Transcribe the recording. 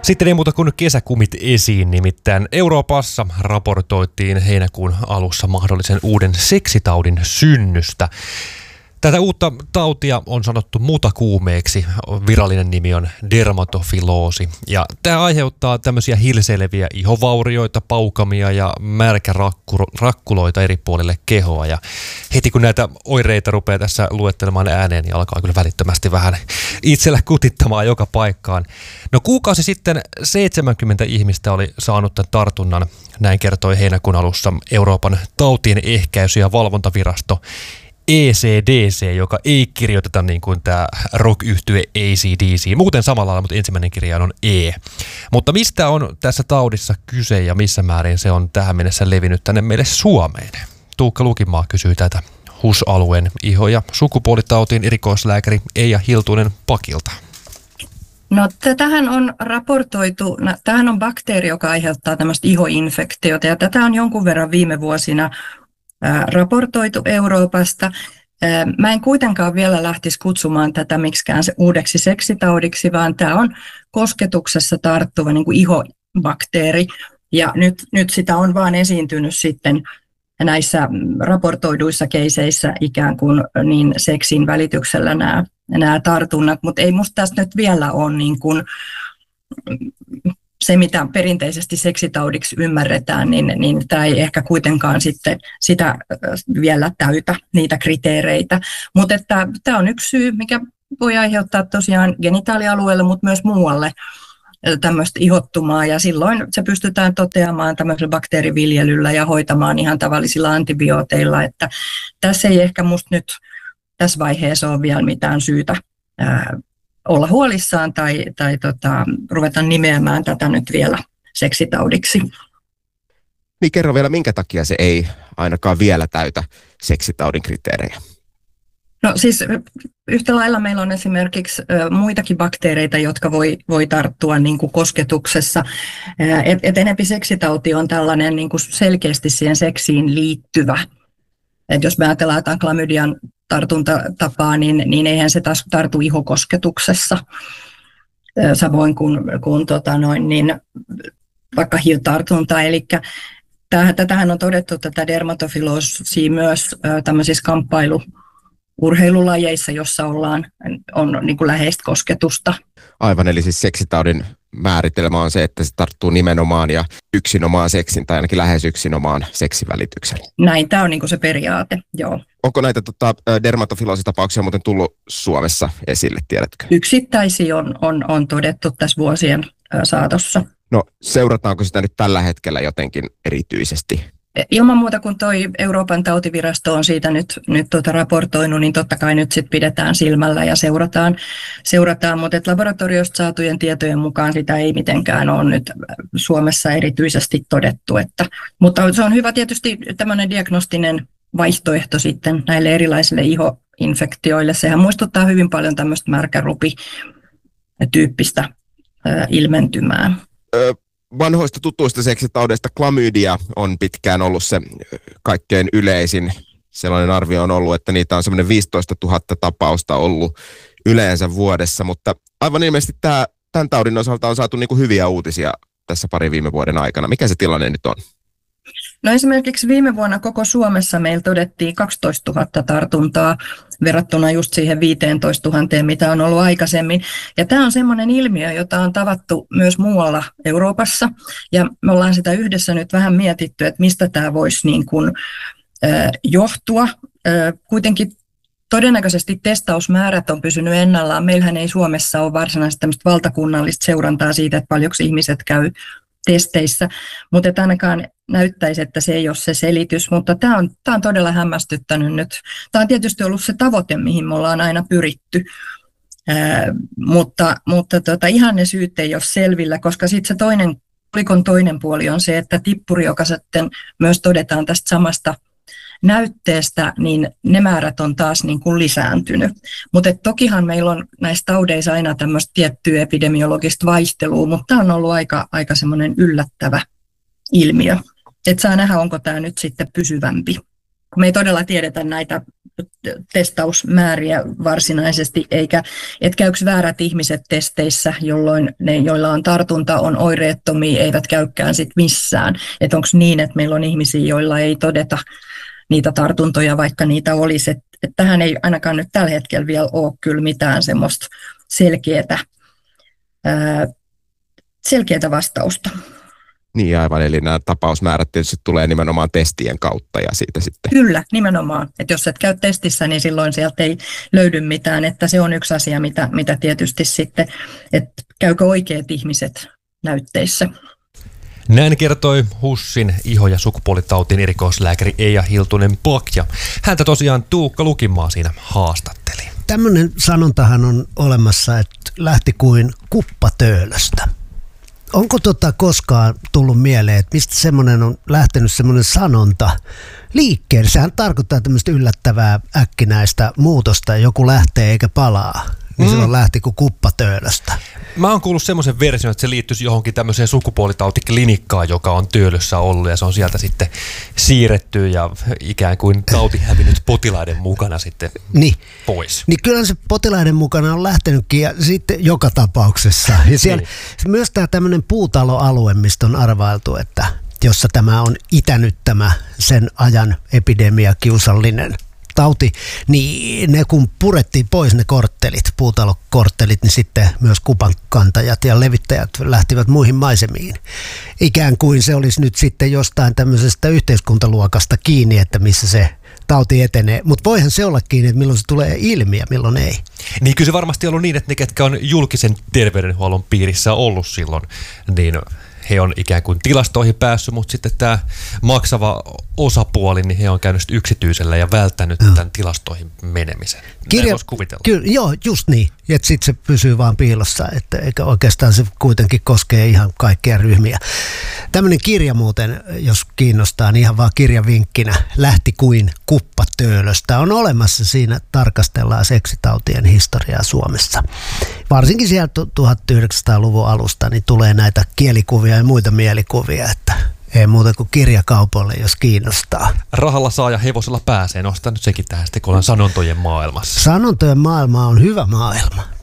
Sitten ei muuta kuin kesäkumit esiin, nimittäin Euroopassa raportoitiin heinäkuun alussa mahdollisen uuden seksitaudin synnystä. Tätä uutta tautia on sanottu mutakuumeeksi, virallinen nimi on dermatofiloosi. Ja tämä aiheuttaa tämmöisiä hilseileviä ihovaurioita, paukamia ja märkärakkuloita eri puolille kehoa. Ja heti kun näitä oireita rupeaa tässä luettelemaan ääneen, niin alkaa kyllä välittömästi vähän itsellä kutittamaan joka paikkaan. No kuukausi sitten 70 ihmistä oli saanut tämän tartunnan, näin kertoi heinäkuun alussa Euroopan tautien ehkäisy- ja valvontavirasto ECDC, joka ei kirjoiteta niin kuin tämä rock-yhtye AC/DC. Muuten samalla lailla, mutta ensimmäinen kirjain on E. Mutta mistä on tässä taudissa kyse ja missä määrin se on tähän mennessä levinnyt tänne meille Suomeen? Tuukka Lukimaa kysyy tätä HUS-alueen iho- ja sukupuolitautien erikoislääkäri Eija Hiltunen Pakilta. No tähän on raportoitu, tämähän on bakteeri, joka aiheuttaa tämmöistä ihoinfektiota ja tätä on jonkun verran viime vuosina raportoitu Euroopasta. Mä en kuitenkaan vielä lähtisi kutsumaan tätä miksikään uudeksi seksitaudiksi, vaan tämä on kosketuksessa tarttuva niin kuin ihobakteeri. Ja nyt sitä on vaan esiintynyt sitten näissä raportoiduissa keiseissä ikään kuin niin seksin välityksellä nämä tartunnat, mutta ei musta tästä nyt vielä ole niin kuin se, mitä perinteisesti seksitaudiksi ymmärretään, niin tämä ei ehkä kuitenkaan sitten sitä vielä täytä niitä kriteereitä. Mutta tämä on yksi syy, mikä voi aiheuttaa tosiaan genitaalialueelle, mutta myös muualle tämmöistä ihottumaa. Ja silloin se pystytään toteamaan tämmöisellä bakteeriviljelyllä ja hoitamaan ihan tavallisilla antibiooteilla. Että tässä ei ehkä musta nyt tässä vaiheessa ole vielä mitään syytä olla huolissaan tai ruveta nimeämään tätä nyt vielä seksitaudiksi. Niin kerro vielä, minkä takia se ei ainakaan vielä täytä seksitaudin kriteerejä? No siis yhtä lailla meillä on esimerkiksi muitakin bakteereita, jotka voi tarttua niin kuin kosketuksessa. Et enempi seksitauti on tällainen niin kuin selkeästi siihen seksiin liittyvä. Et jos me ajatellaan jotain klamydian tartuntatapaa, niin eihän se taas tartu ihokosketuksessa, samoin kuin vaikka HIV-tartunta. Eli tätähän on todettu tätä dermatofiloosia myös tämmöisissä kamppailu-urheilulajeissa, jossa on niin kuin läheistä kosketusta. Aivan, eli siis seksitaudin määritelmä on se, että se tarttuu nimenomaan ja yksinomaan seksin tai ainakin lähes yksinomaan seksivälityksellä. Näin, tämä on niin kuin se periaate, joo. Onko näitä dermatofiloositapauksia muuten tullut Suomessa esille, tiedätkö? Yksittäisiä on todettu tässä vuosien saatossa. No seurataanko sitä nyt tällä hetkellä jotenkin erityisesti? Ilman muuta, kun toi Euroopan tautivirasto on siitä nyt raportoinut, niin totta kai nyt sit pidetään silmällä ja seurataan, mutta laboratoriosta saatujen tietojen mukaan sitä ei mitenkään ole nyt Suomessa erityisesti todettu. Mutta se on hyvä tietysti tämmöinen diagnostinen vaihtoehto sitten näille erilaisille ihoinfektioille. Sehän muistuttaa hyvin paljon tämmöistä märkärupi-tyyppistä ilmentymää. Vanhoista tutuista seksitaudeista klamydia on pitkään ollut se kaikkein yleisin. Sellainen arvio on ollut, että niitä on semmoinen 15 000 tapausta ollut yleensä vuodessa, mutta aivan ilmeisesti tämän taudin osalta on saatu niin kuin hyviä uutisia tässä pari viime vuoden aikana. Mikä se tilanne nyt on? No esimerkiksi viime vuonna koko Suomessa meillä todettiin 12 000 tartuntaa verrattuna just siihen 15 000, mitä on ollut aikaisemmin. Ja tämä on semmoinen ilmiö, jota on tavattu myös muualla Euroopassa. Ja me ollaan sitä yhdessä nyt vähän mietitty, että mistä tämä voisi niin kuin, johtua. Kuitenkin todennäköisesti testausmäärät on pysynyt ennallaan. Meillähän ei Suomessa ole varsinaisesti tämmöistä valtakunnallista seurantaa siitä, että paljonko ihmiset käy testeissä, mutta ainakaan näyttäisi, että se ei ole se selitys, mutta tämä on todella hämmästyttänyt nyt. Tämä on tietysti ollut se tavoite, mihin me ollaan aina pyritty, mutta ihan ne syyt ei ole selvillä, koska sitten se kolikon toinen puoli on se, että tippuri, joka sitten myös todetaan tästä samasta näytteestä, niin ne määrät on taas niin kuin lisääntynyt. Mutta tokihan meillä on näissä taudeissa aina tämmöistä tiettyä epidemiologista vaihtelua, mutta tämä on ollut aika semmoinen yllättävä ilmiö. Että saa nähdä, onko tämä nyt sitten pysyvämpi. kun me ei todella tiedetä näitä testausmääriä varsinaisesti, eikä et käykö väärät ihmiset testeissä, jolloin ne, joilla on tartunta, on oireettomia, eivät käykään sit missään. Että onko niin, että meillä on ihmisiä, joilla ei todeta niitä tartuntoja, vaikka niitä olisi. Et tähän ei ainakaan nyt tällä hetkellä vielä ole kyllä mitään semmoista selkeätä vastausta. Niin aivan, eli nämä tapausmäärät tietysti tulee nimenomaan testien kautta ja siitä sitten. Kyllä, nimenomaan. Että jos et käy testissä, niin silloin sieltä ei löydy mitään, että se on yksi asia, mitä tietysti sitten, että käykö oikeat ihmiset näytteissä. Näin kertoi HUSin iho- ja sukupuolitautien erikoislääkäri Eija Hiltunen-Pok, ja häntä tosiaan Tuukka Lukinmaa siinä haastatteli. Tämmöinen sanontahan on olemassa, että lähti kuin kuppatöölöstä. Onko koskaan tullut mieleen, että mistä semmoinen on lähtenyt semmoinen sanonta liikkeelle? Sehän tarkoittaa tämmöistä yllättävää äkkinäistä muutosta, joku lähtee eikä palaa. Niin silloin lähti kuin kuppatöölöstä. Mä oon kuullut semmoisen version, että se liittyisi johonkin tämmöiseen sukupuolitautiklinikkaan, joka on Töölössä ollut, ja se on sieltä sitten siirretty ja ikään kuin tauti hävinnyt potilaiden mukana sitten pois. Niin kyllä se potilaiden mukana on lähtenytkin ja sitten joka tapauksessa. Ja siellä myös tämä tämmöinen puutaloalue, mistä on arvailtu, että jossa tämä on itänyt tämä sen ajan epidemia kiusallinen tauti, niin ne kun purettiin pois ne korttelit, puutalokorttelit, niin sitten myös kupankantajat ja levittäjät lähtivät muihin maisemiin. Ikään kuin se olisi nyt sitten jostain tämmöisestä yhteiskuntaluokasta kiinni, että missä se tauti etenee. Mutta voihan se olla kiinni, että milloin se tulee ilmi ja milloin ei. Niin kyllä se varmasti on ollut niin, että ne, ketkä on julkisen terveydenhuollon piirissä ollut silloin, niin he on ikään kuin tilastoihin päässyt, mutta sitten tämä maksava osapuoli, niin he on käynyt yksityisellä ja välttänyt tämän tilastoihin menemisen. Näin voisi kuvitella. Kyllä, joo, just niin. Että sitten se pysyy vaan piilossa, että eikä oikeastaan se kuitenkin koskee ihan kaikkia ryhmiä. Tämmöinen kirja muuten, jos kiinnostaa, niin ihan vaan kirjavinkkinä, Lähti kuin kuppatöölöstä, on olemassa. Siinä tarkastellaan seksitautien historiaa Suomessa. Varsinkin sieltä 1900-luvun alusta niin tulee näitä kielikuvia ja muita mielikuvia, että ei muuta kuin kirjakaupoille, jos kiinnostaa. Rahalla saa ja hevosella pääsee. Nostaa nyt sekin tähän sitten, kun ollaan sanontojen maailmassa. Sanontojen maailma on hyvä maailma.